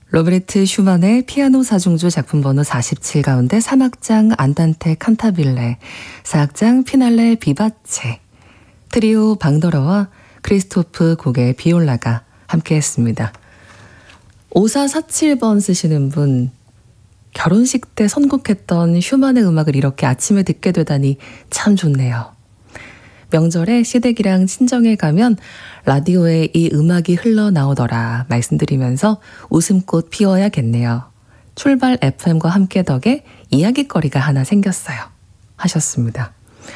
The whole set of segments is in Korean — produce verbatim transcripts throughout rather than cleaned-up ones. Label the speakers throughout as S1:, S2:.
S1: 로베르트 슈만의 피아노 사중조 작품 번호 사십칠 가운데 삼 악장 안단테 칸타빌레, 사 악장 피날레 비바체, 트리오 방더러와 크리스토프 곡의 비올라가 함께했습니다. 오사사칠 번 쓰시는 분, 결혼식 때 선곡했던 슈만의 음악을 이렇게 아침에 듣게 되다니 참 좋네요. 명절에 시댁이랑 친정에 가면 라디오에 이 음악이 흘러나오더라 말씀드리면서 웃음꽃 피워야겠네요. 출발 에프엠과 함께 덕에 이야기거리가 하나 생겼어요. 하셨습니다.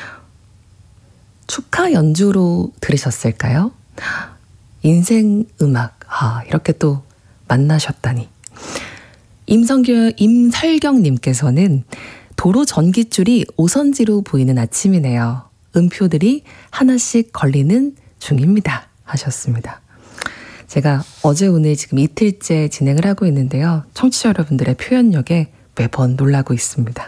S1: 축하 연주로 들으셨을까요? 인생 음악, 아, 이렇게 또 만나셨다니. 임성규, 임설경님께서는 도로 전깃줄이 오선지로 보이는 아침이네요. 음표들이 하나씩 걸리는 중입니다. 하셨습니다. 제가 어제 오늘 지금 이틀째 진행을 하고 있는데요. 청취자 여러분들의 표현력에 매번 놀라고 있습니다.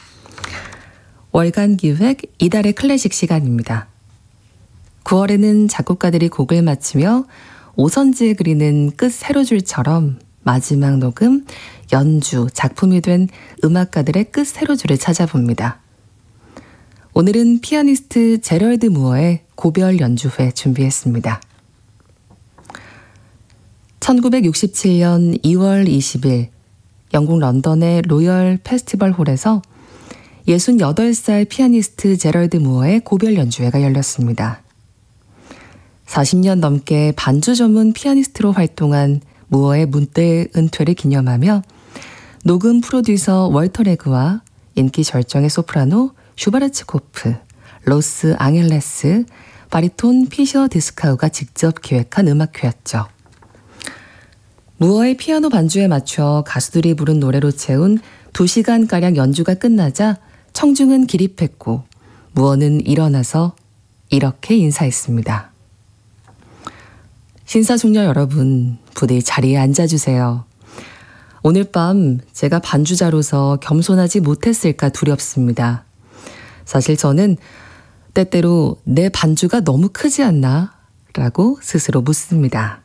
S1: 월간 기획 이달의 클래식 시간입니다. 구월에는 작곡가들이 곡을 마치며 오선지에 그리는 끝 세로줄처럼 마지막 녹음, 연주, 작품이 된 음악가들의 끝 세로줄을 찾아봅니다. 오늘은 피아니스트 제럴드 무어의 고별 연주회 준비했습니다. 천구백육십칠 년 이월 이십일 영국 런던의 로열 페스티벌 홀에서 예순여덟 살 피아니스트 제럴드 무어의 고별 연주회가 열렸습니다. 사십 년 넘게 반주 전문 피아니스트로 활동한 무어의 문대 은퇴를 기념하며 녹음 프로듀서 월터 레그와 인기 절정의 소프라노 슈바르츠코프, 로스 앙헬레스, 바리톤 피셔 디스카우가 직접 기획한 음악회였죠. 무어의 피아노 반주에 맞춰 가수들이 부른 노래로 채운 두 시간가량 연주가 끝나자 청중은 기립했고 무어는 일어나서 이렇게 인사했습니다. 신사숙녀 여러분, 부디 자리에 앉아주세요. 오늘 밤 제가 반주자로서 겸손하지 못했을까 두렵습니다. 사실 저는 때때로 내 반주가 너무 크지 않나? 라고 스스로 묻습니다.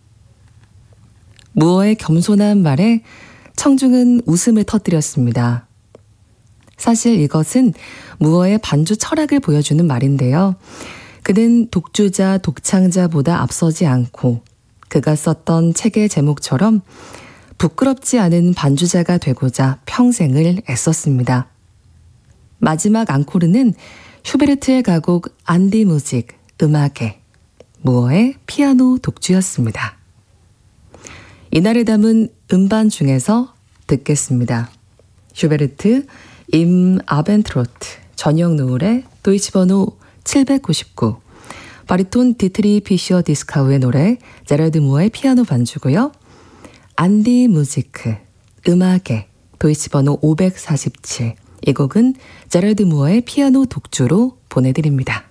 S1: 무어의 겸손한 말에 청중은 웃음을 터뜨렸습니다. 사실 이것은 무어의 반주 철학을 보여주는 말인데요. 그는 독주자, 독창자보다 앞서지 않고 그가 썼던 책의 제목처럼 부끄럽지 않은 반주자가 되고자 평생을 애썼습니다. 마지막 앙코르는 슈베르트의 가곡 안 디 무직, 음악의 무어의 피아노 독주였습니다. 이날을 담은 음반 중에서 듣겠습니다. 슈베르트 임 아벤트로트 전용 노을의 도이치 번호 칠백구십구, 바리톤 디트리 피셔 디스카우의 노래 제럴드 무어의 피아노 반주고요. 안 디 무지크, 음악의 도이치 번호 오백사십칠, 이 곡은 제럴드 무어의 피아노 독주로 보내드립니다.